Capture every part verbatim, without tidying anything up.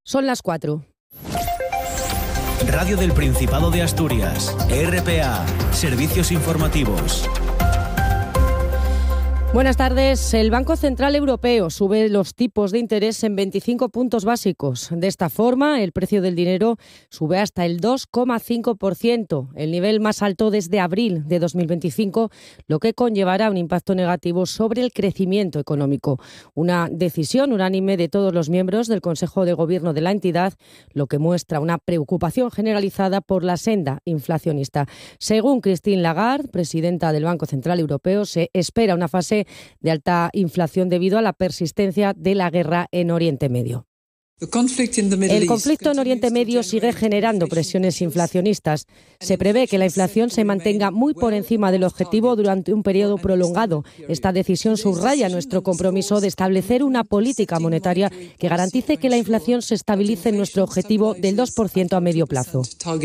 Son las cuatro. Radio del Principado de Asturias, R P A, Servicios Informativos. Buenas tardes. El Banco Central Europeo sube los tipos de interés en veinticinco puntos básicos. De esta forma, el precio del dinero sube hasta el dos coma cinco por ciento, el nivel más alto desde abril de dos mil veinticinco, lo que conllevará un impacto negativo sobre el crecimiento económico. Una decisión unánime de todos los miembros del Consejo de Gobierno de la entidad, lo que muestra una preocupación generalizada por la senda inflacionista. Según Christine Lagarde, presidenta del Banco Central Europeo, se espera una fase de alta inflación debido a la persistencia de la guerra en Oriente Medio. El conflicto en Oriente Medio sigue generando presiones inflacionistas. Se prevé que la inflación se mantenga muy por encima del objetivo durante un periodo prolongado. Esta decisión subraya nuestro compromiso de establecer una política monetaria que garantice que la inflación se estabilice en nuestro objetivo del dos por ciento a medio plazo.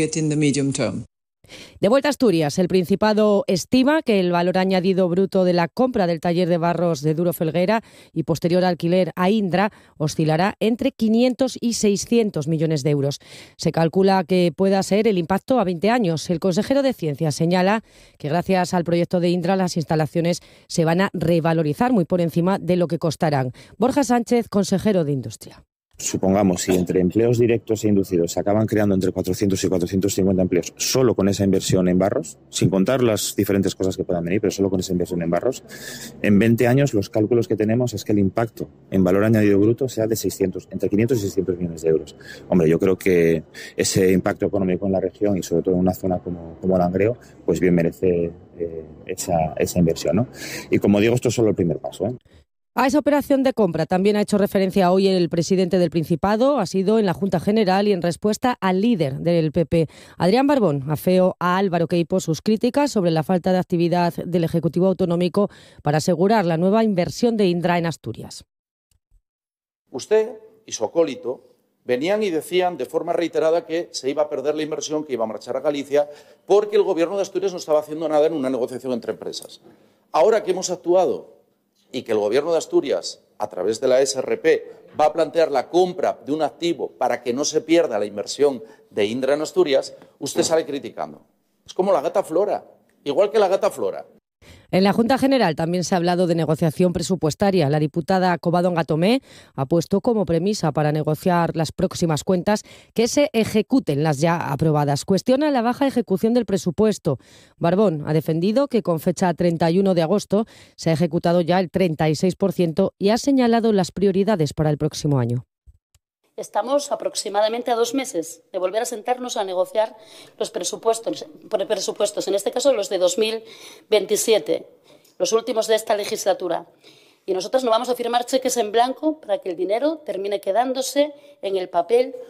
De vuelta a Asturias, el Principado estima que el valor añadido bruto de la compra del taller de barros de Duro Felguera y posterior alquiler a Indra oscilará entre quinientos y seiscientos millones de euros. Se calcula que pueda ser el impacto a veinte años. El consejero de Ciencia señala que gracias al proyecto de Indra las instalaciones se van a revalorizar muy por encima de lo que costarán. Borja Sánchez, consejero de Industria. Supongamos, si entre empleos directos e inducidos se acaban creando entre cuatrocientos y cuatrocientos cincuenta empleos solo con esa inversión en barros, sin contar las diferentes cosas que puedan venir, pero solo con esa inversión en barros, en veinte años los cálculos que tenemos es que el impacto en valor añadido bruto sea de seiscientos, entre quinientos y seiscientos millones de euros. Hombre, yo creo que ese impacto económico en la región y sobre todo en una zona como, como Langreo, pues bien merece eh, esa, esa inversión, ¿no? Y como digo, esto es solo el primer paso, ¿eh? A esa operación de compra también ha hecho referencia hoy el presidente del Principado, ha sido en la Junta General y en respuesta al líder del P P. Adrián Barbón afeó a Álvaro Queipo sus críticas sobre la falta de actividad del Ejecutivo Autonómico para asegurar la nueva inversión de Indra en Asturias. Usted y su acólito venían y decían de forma reiterada que se iba a perder la inversión, que iba a marchar a Galicia, porque el Gobierno de Asturias no estaba haciendo nada en una negociación entre empresas. Ahora que hemos actuado y que el Gobierno de Asturias, a través de la S R P, va a plantear la compra de un activo para que no se pierda la inversión de Indra en Asturias, usted sale criticando. Es como la gata Flora, igual que la gata Flora. En la Junta General también se ha hablado de negociación presupuestaria. La diputada Covadonga Tomé ha puesto como premisa para negociar las próximas cuentas que se ejecuten las ya aprobadas. Cuestiona la baja ejecución del presupuesto. Barbón ha defendido que con fecha treinta y uno de agosto se ha ejecutado ya el treinta y seis por ciento y ha señalado las prioridades para el próximo año. Estamos aproximadamente a dos meses de volver a sentarnos a negociar los presupuestos, presupuestos, en este caso los de dos mil veintisiete, los últimos de esta legislatura. Y nosotros no vamos a firmar cheques en blanco para que el dinero termine quedándose en el papel